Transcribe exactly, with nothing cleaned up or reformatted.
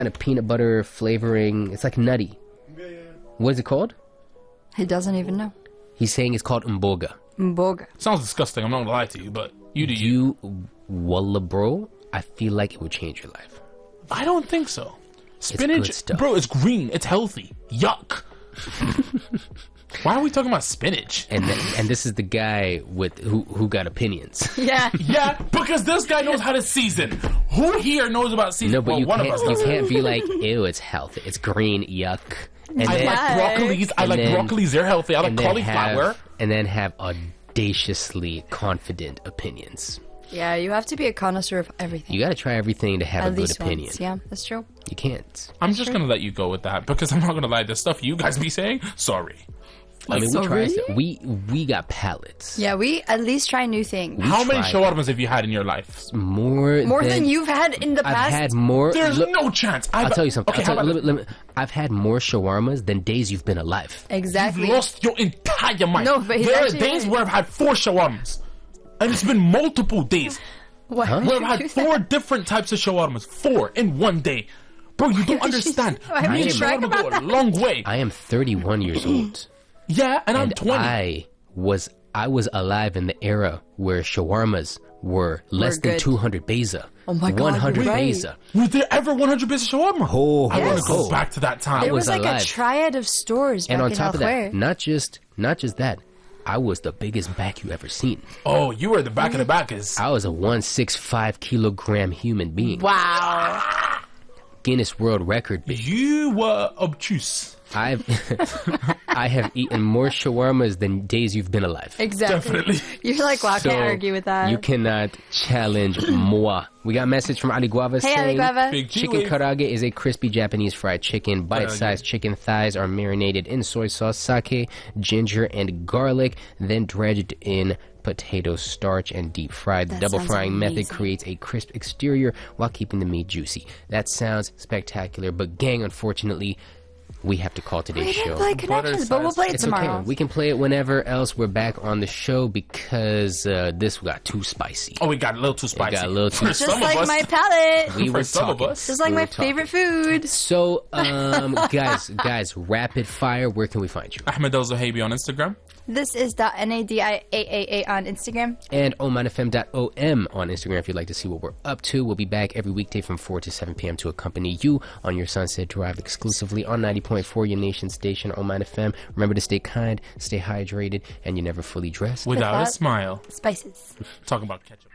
and a peanut butter flavoring. It's like nutty. Yeah, yeah. What is it called? He doesn't even know. He's saying it's called mboga. Mboga. Sounds disgusting. I'm not gonna lie to you, but you do you. You, wallah, bro, I feel like it would change your life. I don't think so. Spinach, good stuff. bro, it's green. It's healthy. Yuck. Why are we talking about spinach? And th- and this is the guy with who who got opinions. Yeah. Yeah, because this guy knows how to season. Who here knows about season? No, but well, you one can't of us you does. can't be like, ew, it's healthy. It's green, yuck. And I then, like broccolis. I and like then- broccolis. They're healthy. I like and then cauliflower. have, and then have audaciously confident opinions. Yeah, you have to be a connoisseur of everything. You got to try everything to have At a good least opinion. once. Yeah, that's true. You can't. I'm just gonna let you go with that because I'm not gonna lie. The stuff you guys be saying, sorry. I mean, we Sorry? try stuff. We we got palates. Yeah, we at least try new things. How many tried. shawarmas have you had in your life? More More than, than you've had in the I've past. had more. There's look, no chance. I've, I'll tell you something. Okay, I'll how tell you, about let me- let me- I've had more shawarmas than days you've been alive. Exactly. You've lost your entire mind. No, but he's there are actually days right. where I've had four shawarmas, and it's been multiple days Why Huh? would where you I've do had four different types of shawarmas, four in one day. Bro, you don't would you understand. say- why Me would and you brag shawarma go about a that? long way. I am thirty-one years old. Yeah, and I'm and twenty. I was I was alive in the era where shawarmas were less Were than good. two hundred beza. Oh my God, one hundred you're right. beza. Was there ever one hundred base of shawarma? Oh, I want Yes. to go back to that time. There was was like alive. a triad of stores back And on in top of Al that, not just not just that, I was the biggest back you ever seen. Oh, you were the back of the backers. I was a one sixty-five kilogram human being. Wow. Guinness World Record. bitch. You were obtuse. I've I have eaten more shawarmas than days you've been alive. Exactly. Definitely. You're like, well, I So, can't argue with that. You cannot challenge moi. We got a message from Ali Guava Hey, saying Ali Guava. Big chicken G-wave. karaage is a crispy Japanese fried chicken. Bite-sized chicken thighs are marinated in soy sauce, sake, ginger, and garlic, then dredged in potato starch and deep fried. The That double sounds frying method amazing. creates a crisp exterior while keeping the meat juicy. That sounds spectacular, but gang, unfortunately, we have to call today's We show. didn't play Connections, but we'll play it It's tomorrow. okay. We can play it whenever else we're back on the show because uh, this got too spicy. Oh, we got a little too It spicy. got a little too For Just some like of us, my palate. We for were some of talking. us. Just like we my were talking. favorite food. So, um, guys, guys, rapid fire. Where can we find you? Ahmed El Zahabi on Instagram. This is dot N A D I A A A on Instagram. And oman f m dot o m on Instagram if you'd like to see what we're up to. We'll be back every weekday from four to seven p.m. to accompany you on your Sunset Drive exclusively on ninety point four, your nation station, Oman F M. Remember to stay kind, stay hydrated, and you're never fully dressed. Without a Without- smile. Spices. Talking about ketchup.